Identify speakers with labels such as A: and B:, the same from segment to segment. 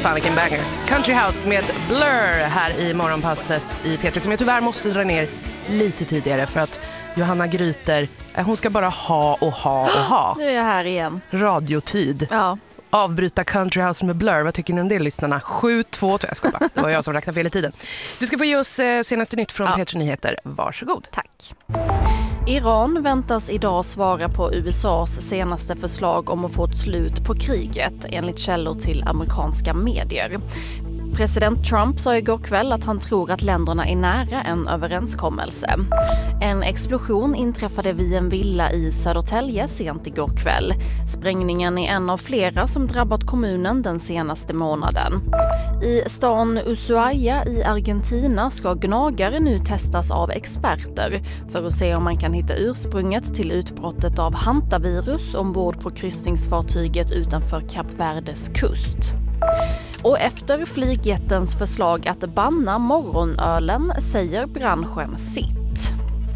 A: Fan vilken banger. Country House med Blur här i morgonpasset i P3 som jag tyvärr måste dra ner lite tidigare för att Johanna Gryter, hon ska bara ha.
B: Nu är jag här igen.
A: Radiotid.
B: Ja.
A: Avbryta Country House med Blur. Vad tycker ni om det, lyssnarna? 7-2, jag ska bara. Det var jag som räknade fel i tiden. Du ska få ge oss senaste nytt från P3 Nyheter. Varsågod.
B: Tack. Iran väntas idag svara på USAs senaste förslag om att få ett slut på kriget, enligt källor till amerikanska medier. President Trump sa igår kväll att han tror att länderna är nära en överenskommelse. En explosion inträffade vid en villa i Södertälje sent igår kväll. Sprängningen är en av flera som drabbat kommunen den senaste månaden. I stan Ushuaia i Argentina ska gnagare nu testas av experter för att se om man kan hitta ursprunget till utbrottet av hantavirus ombord på kryssningsfartyget utanför Kap Verdes kust. Och efter flygjättens förslag att banna morgonölen säger branschen sitt.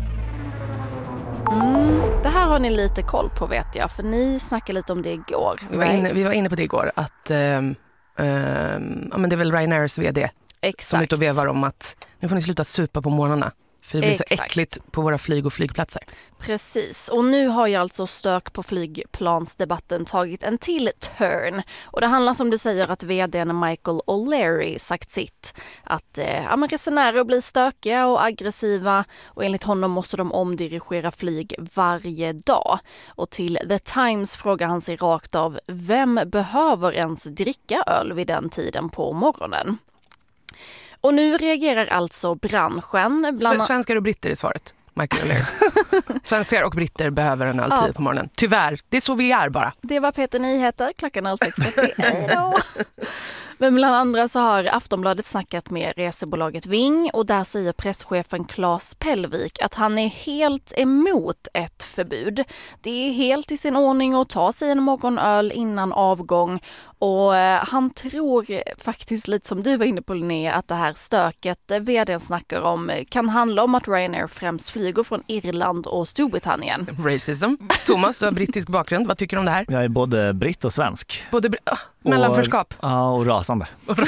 B: Det här har ni lite koll på, vet jag, för ni snackade lite om det igår.
A: Vi var inne på det igår att men det är väl Ryanairs vd som är ute och vevar om att nu får ni sluta supa på morgnarna. För det blir så äckligt på våra flyg och flygplatser.
B: Precis, och nu har ju alltså stök på flygplansdebatten tagit en till turn. Och det handlar, som du säger, att vdn Michael O'Leary sagt sitt. Att resenärer blir stökiga och aggressiva och enligt honom måste de omdirigera flyg varje dag. Och till The Times frågar han sig rakt av, vem behöver ens dricka öl vid den tiden på morgonen? Och nu reagerar alltså branschen.
A: Svenskar och britter är svaret, Michael O'Leary. Svenskar och britter behöver en öl på morgonen. Tyvärr, det är så vi är bara.
B: Det var P3 Nyheter, klockan 06:40. Men bland andra så har Aftonbladet snackat med resebolaget Ving och där säger presschefen Claes Pellvik att han är helt emot ett förbud. Det är helt i sin ordning att ta sig en morgonöl innan avgång och han tror faktiskt, lite som du var inne på Linnea, att det här stöket vdn snackar om kan handla om att Ryanair främst flyger från Irland och Storbritannien.
A: Racism. Thomas, du har brittisk bakgrund. Vad tycker du om det här?
C: Jag är både britt och svensk.
A: Mellanförskap.
C: Ja, och rasande.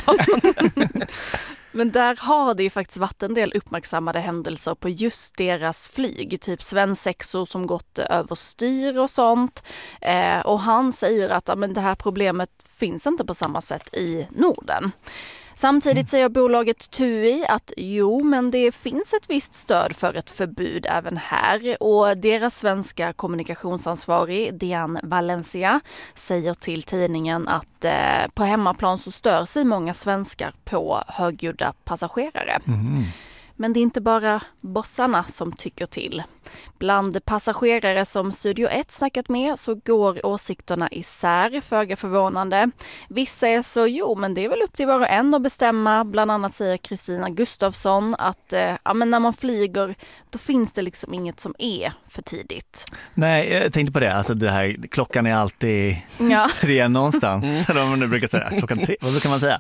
B: Men där har det ju faktiskt varit en del uppmärksammade händelser på just deras flyg. Typ svensexor som gått överstyr och sånt. Och han säger att det här problemet finns inte på samma sätt i Norden. Samtidigt säger bolaget TUI att men det finns ett visst stöd för ett förbud även här. Och deras svenska kommunikationsansvarig Diane Valencia säger till tidningen att på hemmaplan så stör sig många svenskar på högljudda passagerare. Men det är inte bara bossarna som tycker till. Bland passagerare som Studio 1 snackat med så går åsikterna isär, föga förvånande. Vissa är så, men det är väl upp till var och en att bestämma. Bland annat säger Kristina Gustafsson att när man flyger då finns det liksom inget som är för tidigt.
C: Nej, jag tänkte på det. Alltså det här, klockan är alltid 3 någonstans. Eller vad man nu brukar säga. Klockan 3, vad brukar man säga?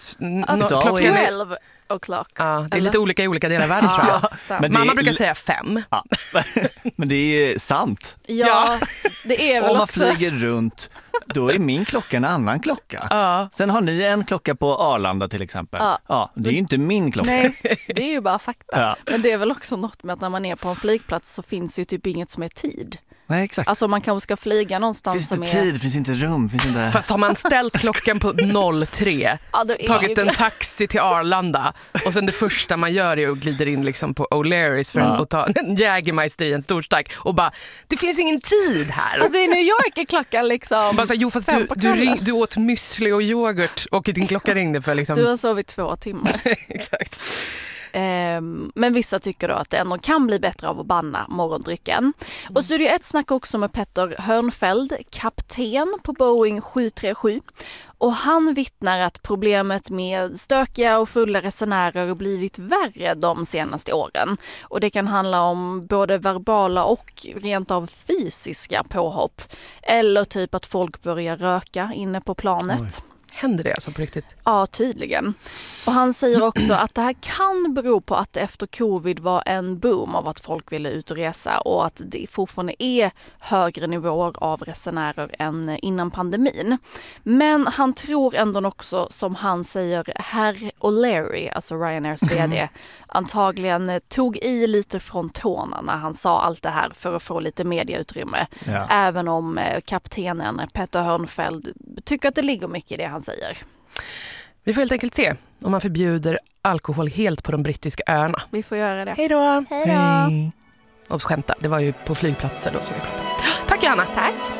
B: 12 o'clock.
A: Ja, det är lite olika i olika delar av världen, tror jag. Men mamma brukar säga 5.
C: Ja. Men det är sant.
B: Ja, det är väl.
C: Om man
B: också
C: flyger runt, då är min klocka en annan klocka. Sen har ni en klocka på Arlanda till exempel. Ja, det är ju inte min klocka.
B: Nej, det är ju bara fakta. Men det är väl också något med att när man är på en flygplats så finns ju typ inget som är tid.
C: Nej, exakt.
B: Alltså man kanske ska flyga någonstans
C: finns
B: som
C: det
B: är...
C: tid, finns inte rum, finns inte...
A: Fast har man ställt klockan på 03, tagit en taxi till Arlanda och sen det första man gör är att glider in liksom på O'Learys för att ta en Jägermeister i en storstark och bara, det finns ingen tid här.
B: Alltså i New York är klockan liksom
A: bara så, fast du åt müsli och yoghurt och din klocka ringde för liksom...
B: Du har sovit 2 timmar.
A: Exakt.
B: Men vissa tycker då att det ändå kan bli bättre av att banna morgondrycken. Och Studio 1 snackar också med Petter Hörnfeld, kapten på Boeing 737. Och han vittnar att problemet med stökiga och fulla resenärer har blivit värre de senaste åren. Och det kan handla om både verbala och rent av fysiska påhopp. Eller typ att folk börjar röka inne på planet.
A: Händer det alltså på riktigt?
B: Ja, tydligen. Och han säger också att det här kan bero på att det efter covid var en boom av att folk ville ut och resa och att det fortfarande är högre nivåer av resenärer än innan pandemin. Men han tror ändå också, som han säger, herr O'Leary, alltså Ryanairs vd, antagligen tog i lite från tårna när han sa allt det här för att få lite mediautrymme. Ja. Även om kaptenen Petter Hörnfeldt tycker att det ligger mycket i det han säger.
A: Vi får helt enkelt se om man förbjuder alkohol helt på de brittiska öarna.
B: Vi får göra det.
A: Hej då!
B: Hej då!
A: Obs, skämta. Det var ju på flygplatser då som vi pratade om. Tack Johanna!
B: Tack!